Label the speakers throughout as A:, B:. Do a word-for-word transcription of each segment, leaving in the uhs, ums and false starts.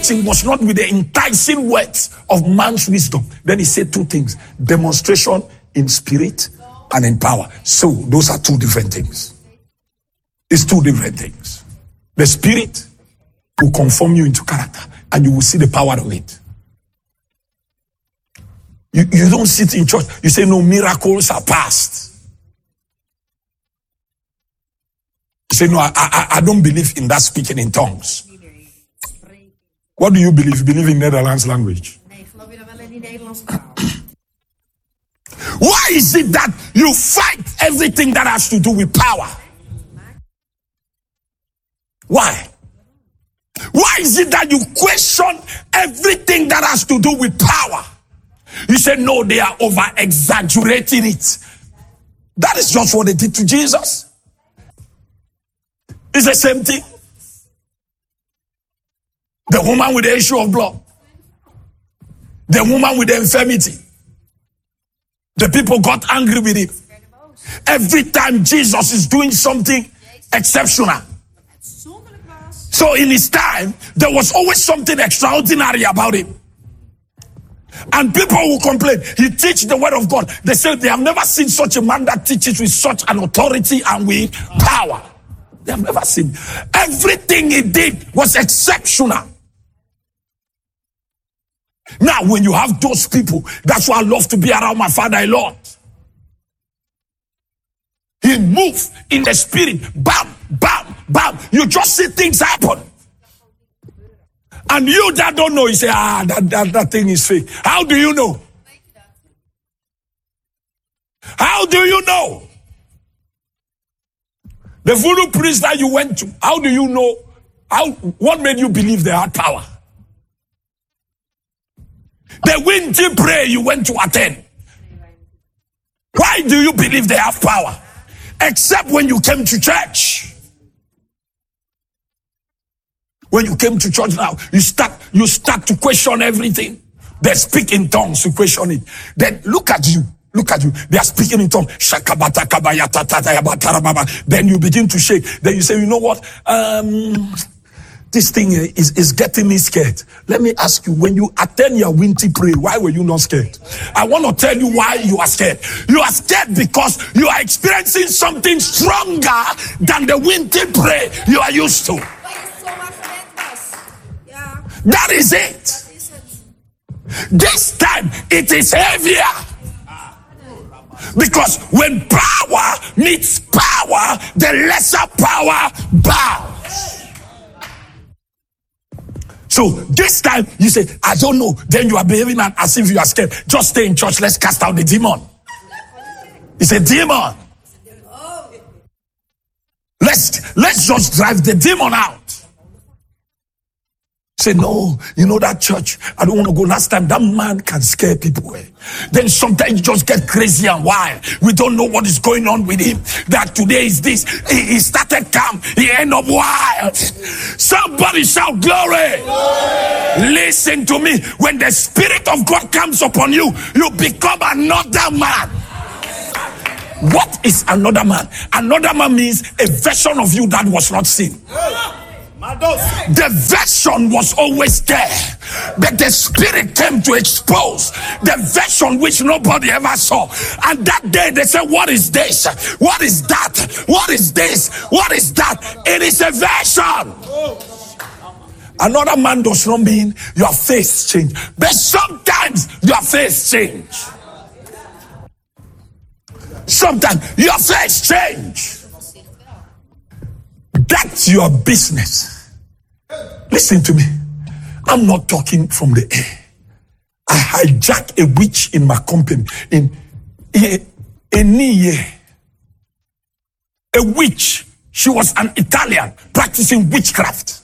A: preaching was not with the enticing words of man's wisdom. Then he said two things: demonstration in spirit and in power. So those are two different things. It's two different things. The spirit will conform you into character, and you will see the power of it. You, you don't sit in church, you say, no, miracles are past. You say, no, I, I, I don't believe in that speaking in tongues. What do you believe? You believe in Netherlands language? Why is it that you fight everything that has to do with power? Why? Why is it that you question everything that has to do with power? You say, no, they are over-exaggerating it. That is just what they did to Jesus. It's the same thing. The woman with the issue of blood. The woman with the infirmity. The people got angry with him. Every time Jesus is doing something exceptional. So in his time, there was always something extraordinary about him. And people will complain. He teaches the word of God. They say they have never seen such a man that teaches with such an authority and with power. They have never seen. Everything he did was exceptional. Now, when you have those people, that's why I love to be around my father a lot. He moves in the spirit. Bam, bam, bam. You just see things happen. And you that don't know, you say, ah, that, that, that thing is fake. How do you know? How do you know? The voodoo priest that you went to, how do you know? How? What made you believe they had power? The winter prayer you went to attend. Why do you believe they have power? Except when you came to church. When you came to church now, you start you start to question everything. They speak in tongues, you question it. Then look at you. Look at you. They are speaking in tongues. Then you begin to shake. Then you say, you know what? Um, this thing is, is getting me scared. Let me ask you, when you attend your winter prayer, why were you not scared? I want to tell you why you are scared. You are scared because you are experiencing something stronger than the winter prayer you are used to. That is it. This time it is heavier. Because when power meets power, the lesser power bows. So this time you say, I don't know. Then you are behaving as if you are scared. Just stay in church. Let's cast out the demon. It's a demon. Let's, let's just drive the demon out. Say, no, you know that church, I don't want to go. Last time, that man can scare people. Eh? Then sometimes you just get crazy and wild. We don't know what is going on with him. That today is this. He, he started calm. He ended up wild. Somebody shout glory. Glory. Listen to me. When the Spirit of God comes upon you, you become another man. What is another man? Another man means a version of you that was not seen. The version was always there, but the Spirit came to expose the version which nobody ever saw. And that day they said, what is this? What is that? What is this? What is that? It is a version. Another man does not mean your face change, but sometimes your face change. Sometimes your face change. That's your business. Listen to me. I'm not talking from the air. I hijacked a witch in my company in a, a year. A witch. She was an Italian practicing witchcraft.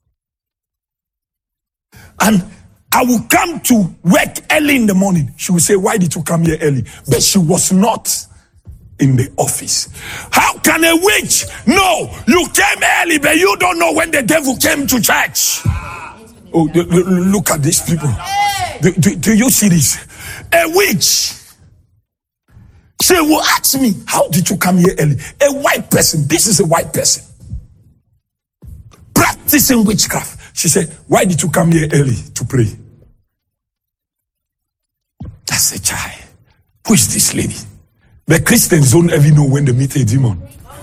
A: And I will come to work early in the morning. She will say, why did you come here early? But she was not in the office. How can a witch know you came early but you don't know when the devil came to church? Oh, look at these people. Do, do, do you see this? A witch. She will ask me, how did you come here early? A white person. This is a white person practicing witchcraft. She said, why did you come here early to pray? That's a child. Who is this lady? The Christians don't even know when they meet a demon.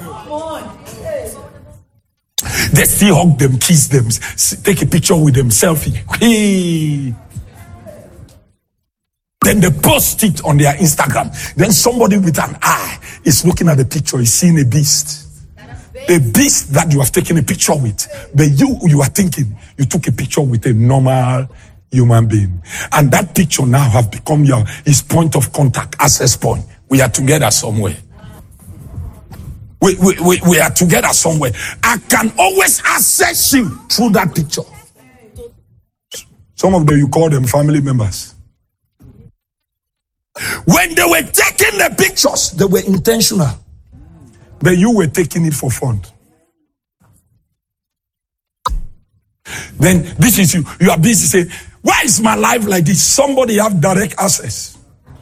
A: They still hug them, kiss them, take a picture with them, selfie. Hey. Then they post it on their Instagram. Then somebody with an eye is looking at the picture, is seeing a beast. A beast that you have taken a picture with. But you, you are thinking, you took a picture with a normal human being. And that picture now have become your his point of contact, access point. We are together somewhere. We, we, we, we are together somewhere. I can always access you through that picture. Some of them, you call them family members. When they were taking the pictures, they were intentional. But you were taking it for fun. Then this is you. You are busy saying, why is my life like this? Somebody have direct access.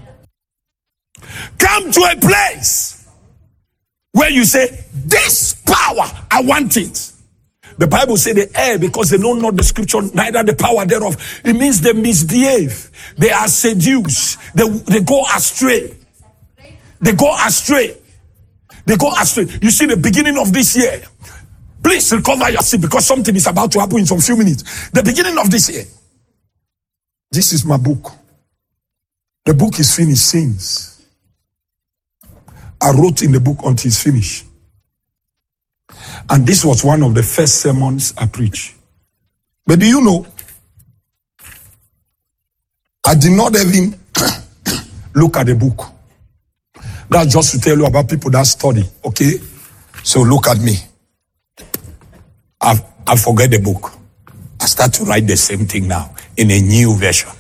A: Come to a place where you say, this power, I want it. The Bible says the air, because they don't know the scripture, neither the power thereof. It means they misbehave. They are seduced. They, they go astray. They go astray. They go astray. You see the beginning of this year. Please recover your seat because something is about to happen in some few minutes. The beginning of this year. This is my book. The book is finished since. I wrote in the book until it's finished. And this was one of the first sermons I preached. But do you know, I did not even look at the book. That's just to tell you about people that study, okay? So look at me. I I forget the book. I start to write the same thing now in a new version.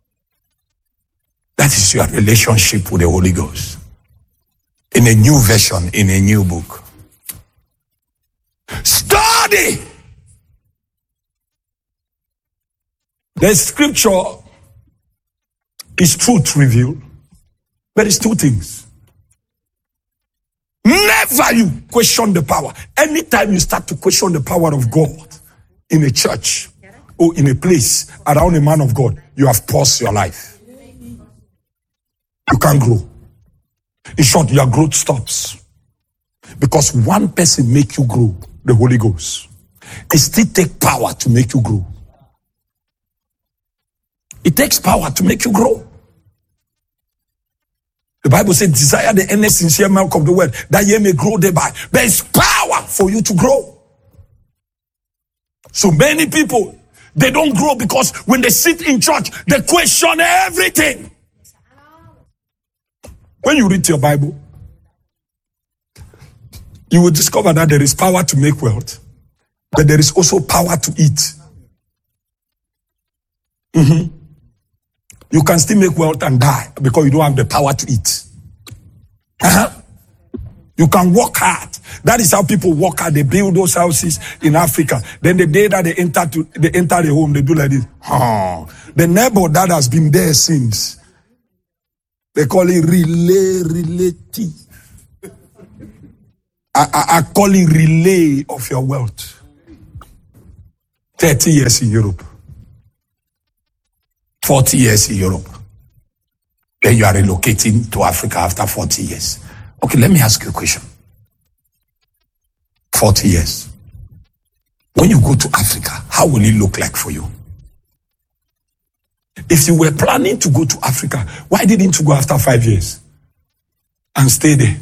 A: That is your relationship with the Holy Ghost. In a new version, in a new book. Study! The scripture is truth revealed, but it's two things. Never you question the power. Anytime you start to question the power of God in a church or in a place around a man of God, you have paused your life. You can't grow. In short, your growth stops. Because one person make you grow, the Holy Ghost. It still takes power to make you grow. It takes power to make you grow. The Bible says, desire the earnest sincere milk of the word, that ye may grow thereby. There is power for you to grow. So many people, they don't grow because when they sit in church, they question everything. When you read your Bible, you will discover that there is power to make wealth, but there is also power to eat. Mm-hmm. You can still make wealth and die because you don't have the power to eat. Uh-huh. You can work hard. That is how people work hard. They build those houses in Africa. Then the day that they enter to they enter the home, they do like this. Huh. The neighbor that has been there since, they call it relay relative. I, I, I call it relay of your wealth. thirty years in Europe. forty years in Europe. Then you are relocating to Africa after forty years. Okay, let me ask you a question. forty years. When you go to Africa, how will it look like for you? If you were planning to go to Africa, why didn't you go after five years and stay there?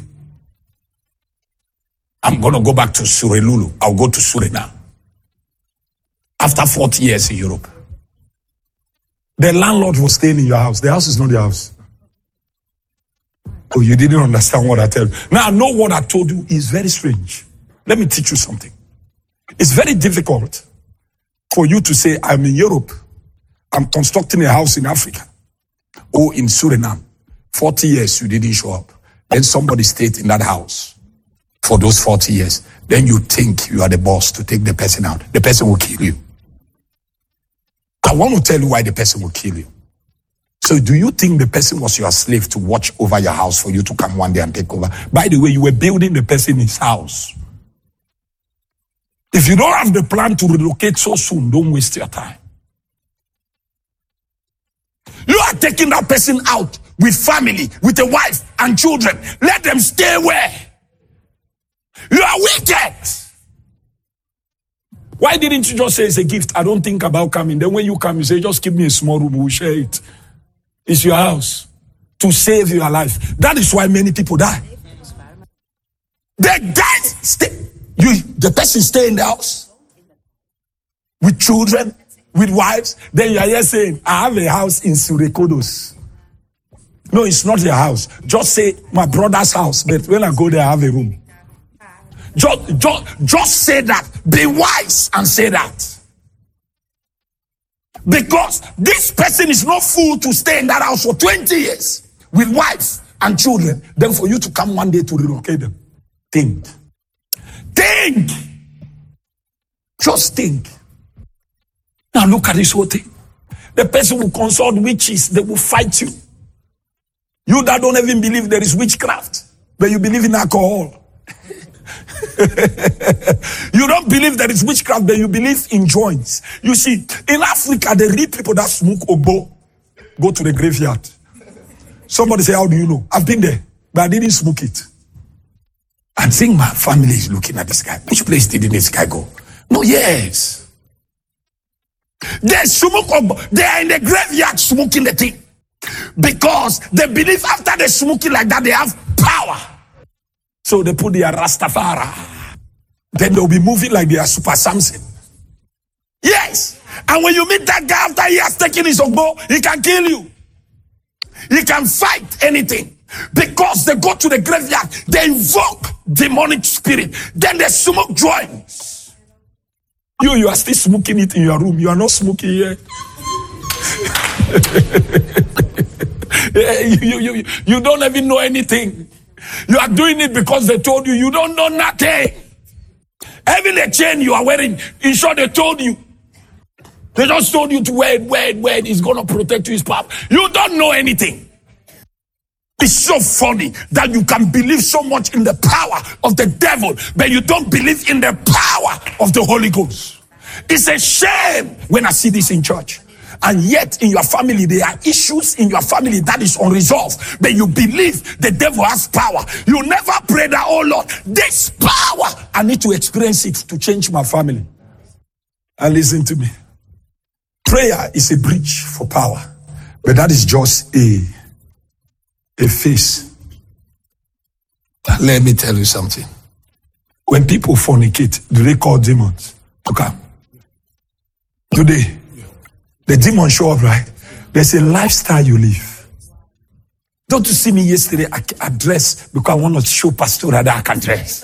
A: I'm going to go back to Surelulu. I'll go to Suriname. After forty years in Europe. The landlord was staying in your house. The house is not your house. Oh, you didn't understand what I tell you. Now, I know what I told you is very strange. Let me teach you something. It's very difficult for you to say, I'm in Europe. I'm constructing a house in Africa or in Suriname. forty years you didn't show up. Then somebody stayed in that house for those forty years. Then you think you are the boss to take the person out. The person will kill you. I want to tell you why the person will kill you. So do you think the person was your slave to watch over your house for you to come one day and take over? By the way, you were building the person in his house. If you don't have the plan to relocate so soon, don't waste your time. You are taking that person out with family, with a wife and children. Let them stay where? You are wicked. Why didn't you just say it's a gift? I don't think about coming. Then when you come, you say, just give me a small room, we'll share it. It's your house to save your life. That is why many people die. The guys stay, you, the person stay in the house with children, with wives. Then you are here saying, I have a house in Surekodos. No, it's not your house. Just say my brother's house. But when I go there, I have a room. Just, just, just say that. Be wise and say that. Because this person is not fool to stay in that house for twenty years with wife and children. Then for you to come one day to relocate them. Think. Think. Just think. Now look at this whole thing. The person will consult witches. They will fight you. You that don't even believe there is witchcraft, but you believe in alcohol. You don't believe there is witchcraft, but you believe in joints. You see, in Africa, they read people that smoke obo go to the graveyard. Somebody say, how do you know? I've been there, but I didn't smoke it. I think my family is looking at this guy. Which place did this guy go? No, yes. They smoke obo. They are in the graveyard smoking the thing. Because they believe after they smoking like that, they have power. So they put their Rastafari. Then they'll be moving like they are Super Samson. Yes. And when you meet that guy after he has taken his ogbo, he can kill you. He can fight anything. Because they go to the graveyard, they invoke demonic spirit. Then they smoke joints. You, you are still smoking it in your room. You are not smoking here. you, you, you, you don't even know anything. You are doing it because they told you. You don't know nothing. Even the chain you are wearing, in short, they told you. They just told you to wear it, wear it, wear it. It's going to protect you, his power. You don't know anything. It's so funny that you can believe so much in the power of the devil, but you don't believe in the power of the Holy Ghost. It's a shame when I see this in church. And yet in your family, there are issues in your family that is unresolved. But you believe the devil has power. You never pray that, oh Lord, this power, I need to experience it to change my family. And listen to me. Prayer is a bridge for power. But that is just a, a face. Let me tell you something. When people fornicate, do they call demons to come? Today, the demons show up, right? There's a lifestyle you live. Don't you see me yesterday? I, I dressed because I want to show Pastor that I can dress.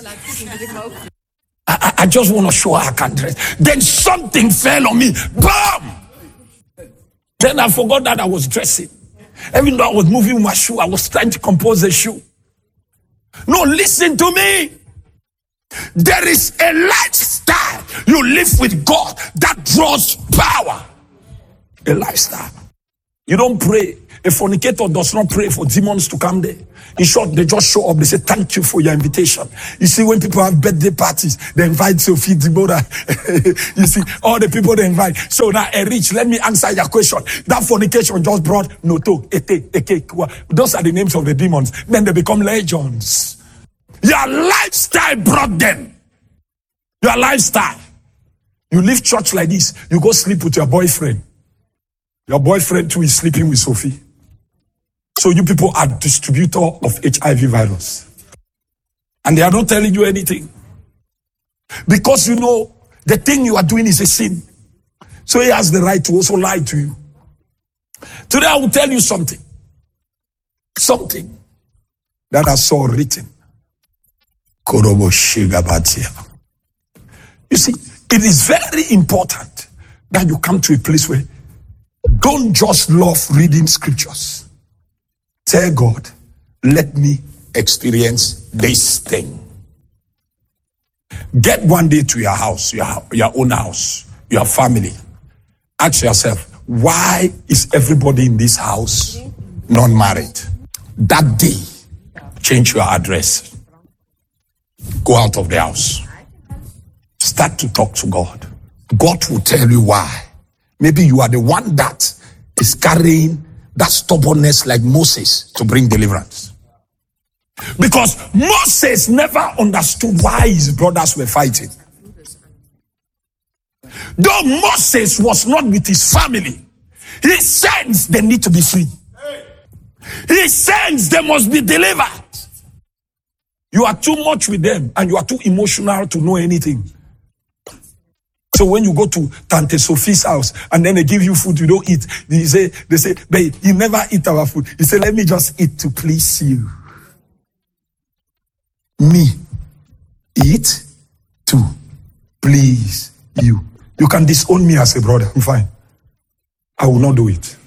A: I, I just want to show her I can dress. Then something fell on me. Bam! Then I forgot that I was dressing. Even though I was moving my shoe, I was trying to compose a shoe. No, listen to me. There is a lifestyle you live with God that draws power. A lifestyle. You don't pray. A fornicator does not pray for demons to come there. In short, they just show up. They say, thank you for your invitation. You see, when people have birthday parties, they invite Sophie Dibora. You see, all the people they invite. So now, Erich, let me answer your question. That fornication just brought Noto, Ete, Eke. Those are the names of the demons. Then they become legions. Your lifestyle brought them. Your lifestyle. You leave church like this. You go sleep with your boyfriend. Your boyfriend too is sleeping with Sophie. So you people are distributor of H I V virus. And they are not telling you anything. Because you know the thing you are doing is a sin. So he has the right to also lie to you. Today I will tell you something. Something that I saw written. You see, it is very important that you come to a place where don't just love reading scriptures. Tell God, let me experience this thing. Get one day to your house, your, your own house, your family. Ask yourself, why is everybody in this house not married? That day, change your address. Go out of the house. start to talk to God. God will tell you why. Maybe you are the one that is carrying that stubbornness like Moses to bring deliverance. Because Moses never understood why his brothers were fighting. Though Moses was not with his family, he sensed they need to be free. He sensed they must be delivered. You are too much with them and you are too emotional to know anything. So when you go to Tante Sophie's house and then they give you food you don't eat, they say, they say, babe, you never eat our food. You say, let me just eat to please you. Me, eat to please you. You can disown me as a brother. I'm fine. I will not do it.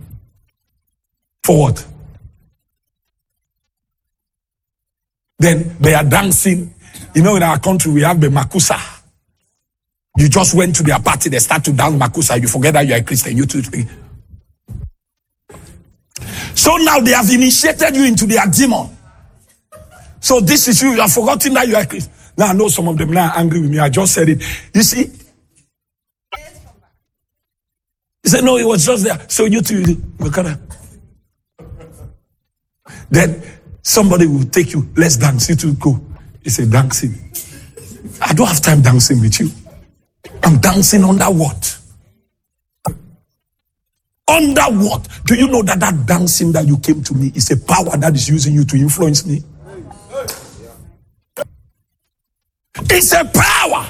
A: For what? Then they are dancing. You know, in our country, we have the Makusa. You just went to their party, they start to dance Makusa. You forget that you are a Christian. You too. So now they have initiated you into their demon. So this is you. You have forgotten that you are a Christian. Now I know some of them now are angry with me. I just said it. You see? He said, no, it was just there. So you too. Then somebody will take you. Let's dance. You two go. He said, dancing. I don't have time dancing with you. I'm dancing under what? Under what? Do you know that that dancing that you came to me is a power that is using you to influence me? It's a power.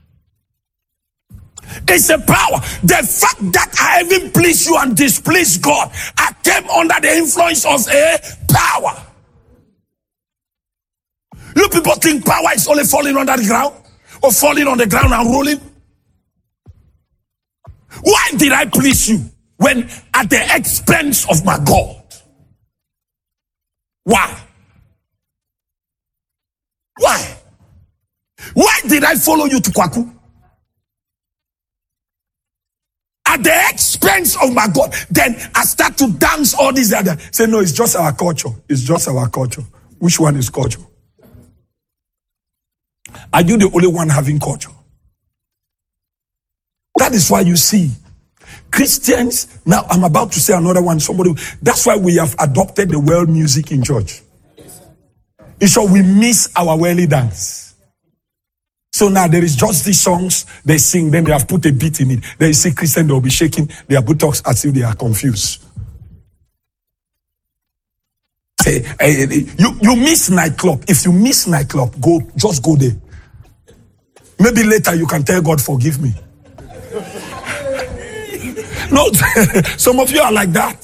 A: It's a power. The fact that I even please you and displease God, I came under the influence of a power. You people think power is only falling under the ground or falling on the ground and rolling? Why did I please you when at the expense of my God? Why? Why? Why did I follow you to Kwaku? At the expense of my God. Then I start to dance all these other. Say, no, it's just our culture. It's just our culture. Which one is culture? Are you the only one having culture? That is why you see Christians. Now I'm about to say another one. Somebody. That's why we have adopted the world music in church. It's so we miss our worldly dance. So now there is just these songs they sing, then they have put a beat in it. They see Christian, they'll be shaking their buttocks as if they are confused. Hey, hey, hey, you, you miss nightclub. If you miss nightclub, go just go there. Maybe later you can tell God, forgive me. No, some of you are like that.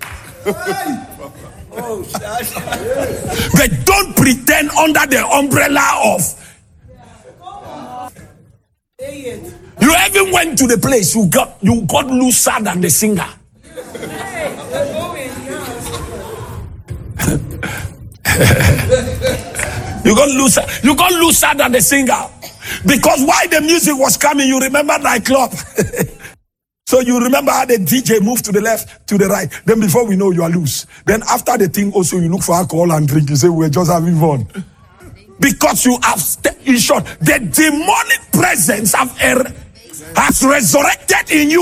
A: But don't pretend under the umbrella of. You even went to the place you got you got looser than the singer. you got looser. You got looser than the singer. Because while the music was coming, you remember nightclub. So you remember how the D J moved to the left, to the right. Then before we know, you are loose. Then after the thing also, you look for alcohol and drink. You say, we're just having fun. Because you have, in short, the demonic presence have, er, has resurrected in you.